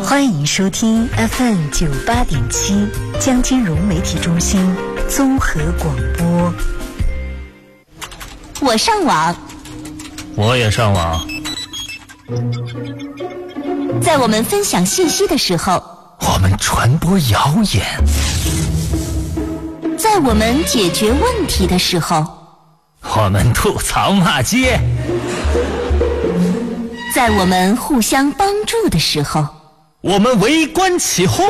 欢迎收听 FM 98.7江金融媒体中心综合广播。 我上网， 我也上网。 在我们分享信息的时候， 我们传播谣言； 在我们解决问题的时候， 我们吐槽骂街； 在我们互相帮助的时候， 我们围观起哄；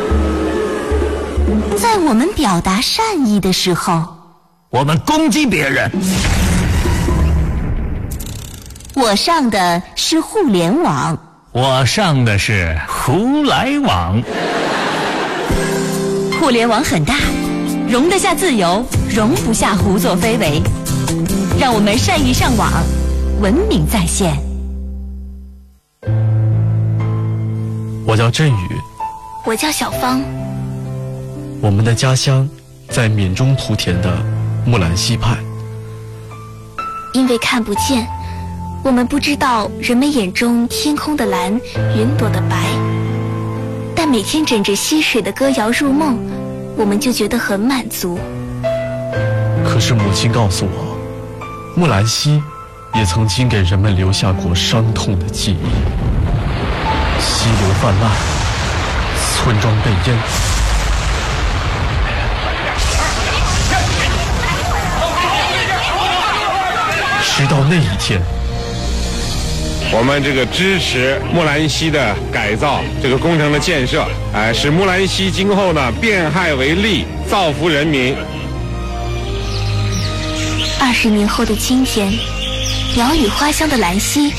在我们表达善意的时候， 我们攻击别人。 我上的是互联网， 我上的是胡来网。 互联网很大，容得下自由，容不下胡作非为。让我们善于上网，文明在线。 我叫振宇， 我叫小芳。 我们的家乡在闽中莆田的木兰溪畔。 因为看不见，我们不知道人们眼中天空的蓝，云朵的白。但每天枕着溪水的歌谣入梦，我们就觉得很满足。 可是母亲告诉我，木兰溪也曾经给人们留下过伤痛的记忆。溪流泛滥，村庄被淹。直到那一天， 我们这个支持木兰溪的改造，这个工程的建设，使木兰溪今后呢变害为利，造福人民。 20年后的今天，鸟语花香的兰溪